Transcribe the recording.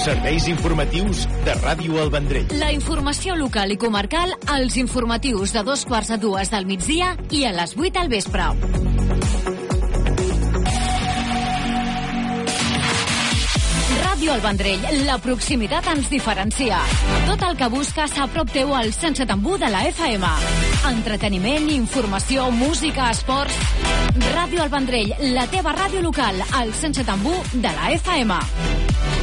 Serveis informatius de Ràdio El Vendrell. La informació local i comarcal als informatius de 2:45 del migdia i a les 8 al vespre. Ràdio El Vendrell, la proximitat ens diferencia. Tot el que busques a prop teu al 107.1 de la FM. Entreteniment, informació, música, esports. Ràdio El Vendrell, la teva ràdio local, al 107.1 de la FM.